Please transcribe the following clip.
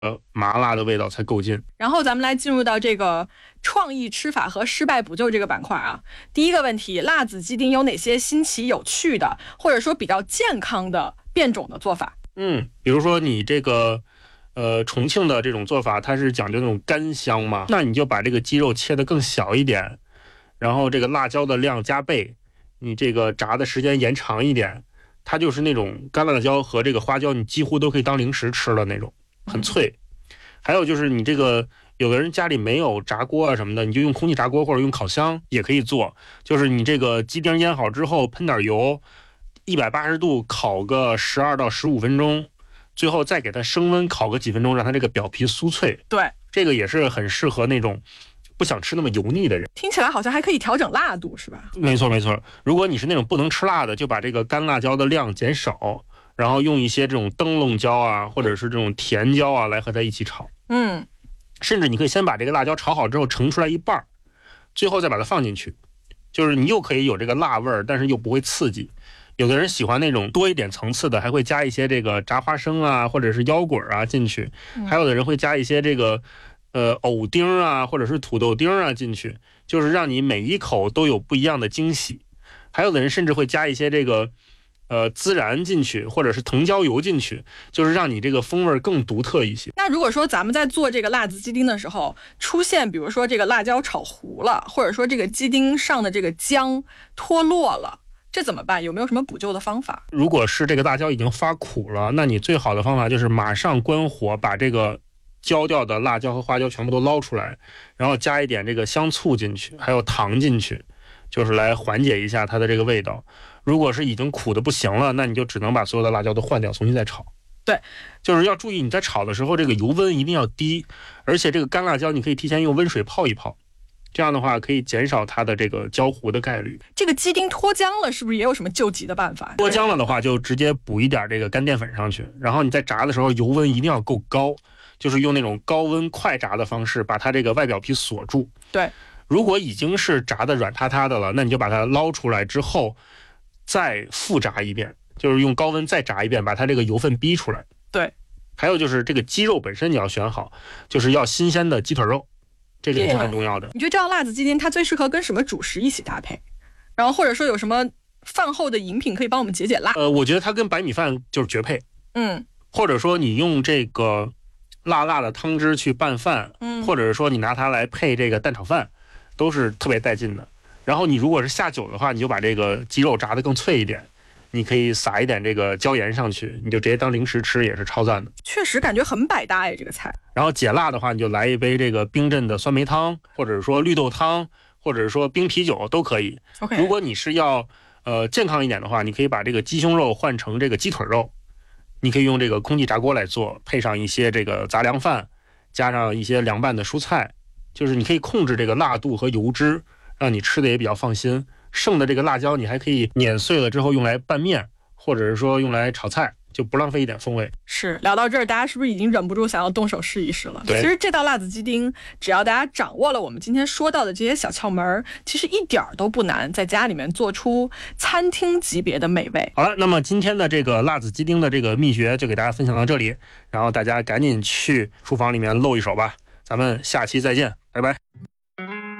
麻辣的味道才够劲。 然后咱们来进入到这个创意吃法和失败补救这个板块啊。第一个问题，辣子鸡丁有哪些新奇有趣的，或者说比较健康的变种的做法？ 比如说你这个重庆的这种做法，它是讲究那种干香嘛，那你就把这个鸡肉切得更小一点，然后这个辣椒的量加倍，你这个炸的时间延长一点，它就是那种干辣椒和这个花椒，你几乎都可以当零食吃的那种，很脆。还有就是你这个有的人家里没有炸锅啊什么的，你就用空气炸锅或者用烤箱也可以做，就是你这个鸡丁腌好之后喷点油，180度烤个12到15分钟，最后再给它升温烤个几分钟，让它这个表皮酥脆。 对， 这个也是很适合那种不想吃那么油腻的人。 听起来好像还可以调整辣度，是吧？ 没错没错，如果你是那种不能吃辣的，就把这个干辣椒的量减少，然后用一些这种灯笼椒啊，或者是这种甜椒啊来和它一起炒。甚至你可以先把这个辣椒炒好之后盛出来一半，最后再把它放进去，就是你又可以有这个辣味儿，但是又不会刺激。有的人喜欢那种多一点层次的，还会加一些这个炸花生啊，或者是腰果啊进去。还有的人会加一些这个藕丁啊，或者是土豆丁啊进去，就是让你每一口都有不一样的惊喜。还有的人甚至会加一些这个孜然进去，或者是藤椒油进去，就是让你这个风味更独特一些。 那如果说咱们在做这个辣子鸡丁的时候，出现比如说这个辣椒炒糊了，或者说这个鸡丁上的这个姜脱落了，这怎么办？有没有什么补救的方法？ 如果是这个辣椒已经发苦了，那你最好的方法就是马上关火，把这个焦掉的辣椒和花椒全部都捞出来，然后加一点这个香醋进去，还有糖进去，就是来缓解一下它的这个味道。如果是已经苦的不行了，那你就只能把所有的辣椒都换掉，重新再炒。 对， 就是要注意你在炒的时候这个油温一定要低，而且这个干辣椒你可以提前用温水泡一泡，这样的话可以减少它的这个焦糊的概率。 这个鸡丁脱浆了是不是也有什么救急的办法？ 脱浆了的话就直接补一点这个干淀粉上去，然后你在炸的时候油温一定要够高，就是用那种高温快炸的方式把它这个外表皮锁住。 对， 如果已经是炸的软塌塌的了，那你就把它捞出来之后再复炸一遍，就是用高温再炸一遍，把它这个油分逼出来。 对， 还有就是这个鸡肉本身你要选好，就是要新鲜的鸡腿肉，这个也是很重要的。 你觉得这道辣子鸡丁它最适合跟什么主食一起搭配？然后或者说有什么饭后的饮品可以帮我们解解辣？ 我觉得它跟白米饭就是绝配。或者说你用这个辣辣的汤汁去拌饭，或者是说你拿它来配这个蛋炒饭，都是特别带劲的。然后你如果是下酒的话，你就把这个鸡肉炸得更脆一点，你可以撒一点这个椒盐上去，你就直接当零食吃，也是超赞的。 确实感觉很百搭哎，这个菜。 然后解辣的话，你就来一杯这个冰镇的酸梅汤，或者是说绿豆汤，或者是说冰啤酒都可以。如果你是要健康一点的话，你可以把这个鸡胸肉换成这个鸡腿肉，你可以用这个空气炸锅来做，配上一些这个杂粮饭，加上一些凉拌的蔬菜，就是你可以控制这个辣度和油脂，让你吃的也比较放心。剩的这个辣椒你还可以碾碎了之后用来拌面，或者是说用来炒菜，就不浪费一点风味。 是，聊到这儿大家是不是已经忍不住想要动手试一试了？其实这道辣子鸡丁只要大家掌握了我们今天说到的这些小窍门，其实一点都不难，在家里面做出餐厅级别的美味。 好了，那么今天的这个辣子鸡丁的这个秘诀就给大家分享到这里，然后大家赶紧去厨房里面露一手吧，咱们下期再见，拜拜。